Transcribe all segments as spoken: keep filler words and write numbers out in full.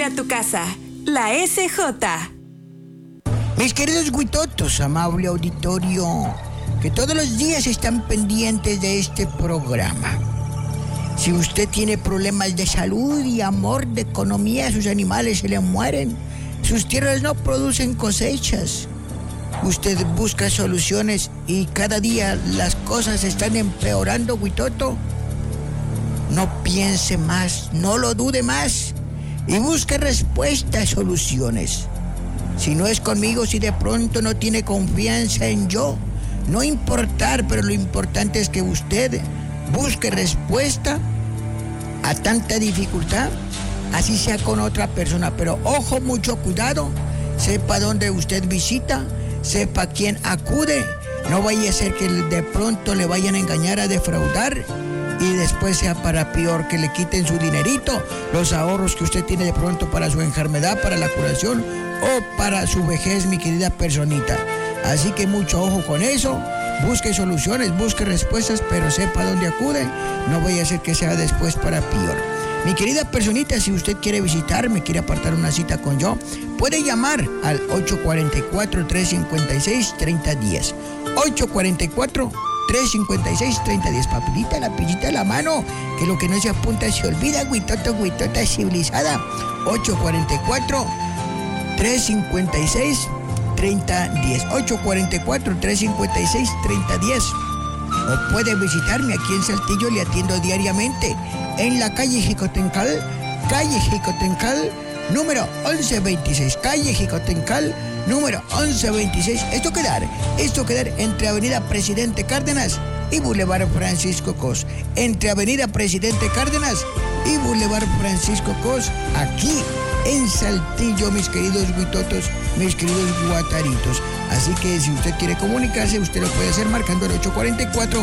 para tu casa. La S J. Mis queridos guitotos, amable auditorio, que todos los días están pendientes de este programa. Si usted tiene problemas de salud y amor, de economía, sus animales se le mueren, sus tierras no producen cosechas, usted busca soluciones y cada día las cosas están empeorando, guitoto, no piense más, no lo dude más y busque respuestas, soluciones. Si no es conmigo, si de pronto no tiene confianza en yo, no importar, pero lo importante es que usted busque respuesta a tanta dificultad, así sea con otra persona. Pero ojo, mucho cuidado, sepa dónde usted visita, sepa quién acude, no vaya a ser que de pronto le vayan a engañar, a defraudar y después sea para peor, que le quiten su dinerito, los ahorros que usted tiene de pronto para su enfermedad, para la curación o para su vejez, mi querida personita. Así que mucho ojo con eso, busque soluciones, busque respuestas, pero sepa dónde acude, no vaya a ser que sea después para peor. Mi querida personita, si usted quiere visitarme, quiere apartar una cita con yo, puede llamar al ocho cuatro cuatro, tres cinco seis, tres cero uno cero. ocho cuatro cuatro, tres cinco seis, tres cero uno cero. Papelita, la pillita de la mano, que lo que no se apunta se olvida, guitoto, guitota civilizada. ocho cuatro cuatro, tres cinco seis, tres cero uno cero. ocho cuatro cuatro, tres cinco seis, tres cero uno cero. O puede visitarme aquí en Saltillo, le atiendo diariamente en la calle Jicotencal, calle Jicotencal, número once veintiséis, calle Jicotencal, número once veintiséis. Esto quedar, esto quedar entre Avenida Presidente Cárdenas y Boulevard Francisco Cos. Entre Avenida Presidente Cárdenas y Boulevard Francisco Cos, aquí en Saltillo, mis queridos guitotos, mis queridos guataritos. Así que si usted quiere comunicarse, usted lo puede hacer marcando el ocho cuatro cuatro,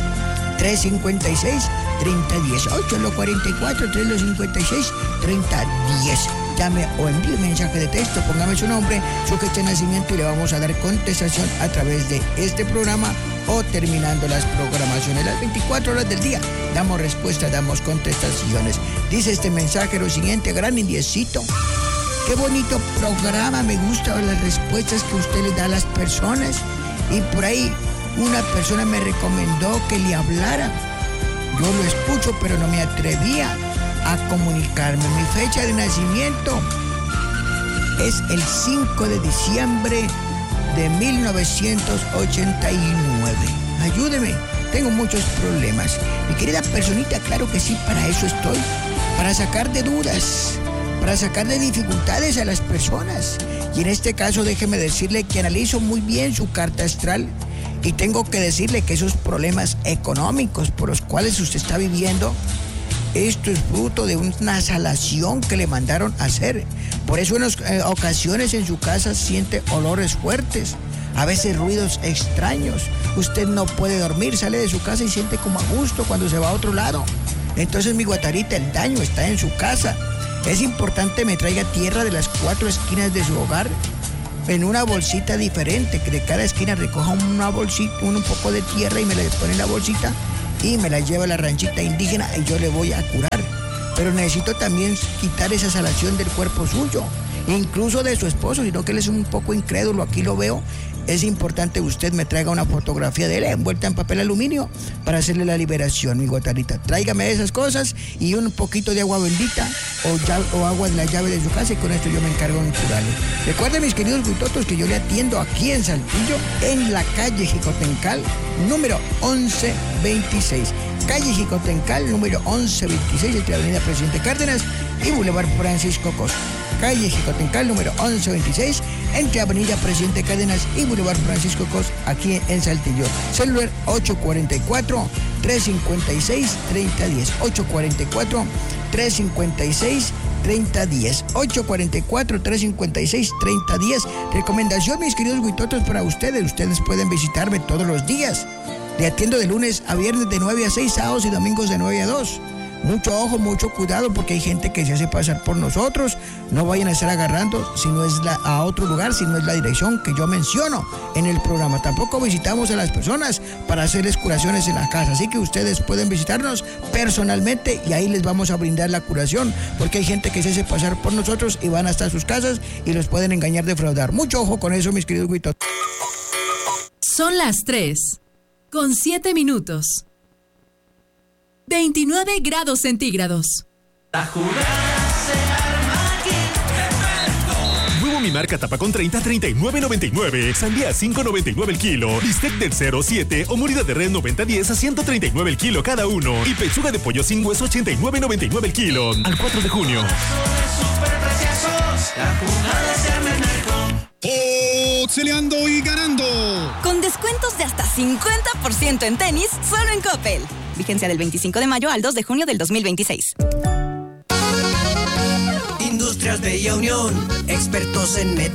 tres cinco seis, tres cero uno cero. ocho cuatro cuatro, tres cinco seis, tres cero uno cero. Llame o envíe mensaje de texto, póngame su nombre, su fecha de nacimiento y le vamos a dar contestación a través de este programa o terminando las programaciones. Las veinticuatro horas del día damos respuesta, damos contestaciones. Dice este mensaje lo siguiente: gran indiecito, qué bonito programa, me gustan las respuestas que usted le da a las personas. Y por ahí una persona me recomendó que le hablara. Yo lo escucho, pero no me atrevía a comunicarme. Mi fecha de nacimiento es el cinco de diciembre de mil novecientos ochenta y nueve. Ayúdeme, tengo muchos problemas. Mi querida personita, claro que sí, para eso estoy, para sacar de dudas, para sacar de dificultades a las personas. Y en este caso déjeme decirle que analizo muy bien su carta astral y tengo que decirle que esos problemas económicos por los cuales usted está viviendo, esto es fruto de una salación que le mandaron a hacer. Por eso en eh, ocasiones en su casa siente olores fuertes, a veces ruidos extraños. Usted no puede dormir, sale de su casa y siente como a gusto cuando se va a otro lado. Entonces, mi guatarita, el daño está en su casa. Es importante me traiga tierra de las cuatro esquinas de su hogar en una bolsita diferente, que de cada esquina recoja una bolsita, un poco de tierra y me la pone en la bolsita y me la lleva a la ranchita indígena y yo le voy a curar. Pero necesito también quitar esa salación del cuerpo suyo, incluso de su esposo, sino que él es un poco incrédulo, aquí lo veo. Es importante que usted me traiga una fotografía de él envuelta en papel aluminio para hacerle la liberación, mi guatarita. Tráigame esas cosas y un poquito de agua bendita o, ya, o agua de la llave de su casa y con esto yo me encargo en curarle. Recuerden, mis queridos guitotos, que yo le atiendo aquí en Saltillo, en la calle Jicotencal, número once veintiséis. Calle Jicotencal, número once veintiséis, entre Avenida Presidente Cárdenas y Boulevard Francisco Cos. Calle Jicotencal, número once veintiséis, entre Avenida Presidente Cárdenas y Boulevard Francisco Cos, aquí en Saltillo. Celular ocho cuatro cuatro, tres cinco seis, tres cero uno cero. ocho cuatro cuatro, tres cinco seis, tres cero uno cero. ocho cuatro cuatro, tres cinco seis, tres cero uno cero. Recomendación, mis queridos guitotos, para ustedes. Ustedes pueden visitarme todos los días. Le atiendo de lunes a viernes de nueve a seis, sábados y domingos de nueve a dos. Mucho ojo, mucho cuidado, porque hay gente que se hace pasar por nosotros. No vayan a estar agarrando si no es la, a otro lugar, si no es la dirección que yo menciono en el programa. Tampoco visitamos a las personas para hacerles curaciones en la casa, así que ustedes pueden visitarnos personalmente y ahí les vamos a brindar la curación, porque hay gente que se hace pasar por nosotros y van hasta sus casas y los pueden engañar, defraudar. Mucho ojo con eso, mis queridos güitos. Son las tres, con siete minutos. veintinueve grados centígrados. La jugada se arma aquí. Nuevo Mi Marca tapa con treinta, treinta y nueve noventa y nueve. Sandía cinco noventa y nueve el kilo. Bistec del cero siete o morida de res noventa diez a ciento treinta y nueve el kilo cada uno. Y pechuga de pollo sin hueso ochenta y nueve noventa y nueve el kilo. Al cuatro de junio. La jugada se arma en Arco. Oxeleando y ganando. Con descuentos de hasta cincuenta por ciento en tenis, solo en Coppel. Vigencia del veinticinco de mayo al dos de junio del dos mil veintiséis. Industrias Bella Unión, expertos en metal.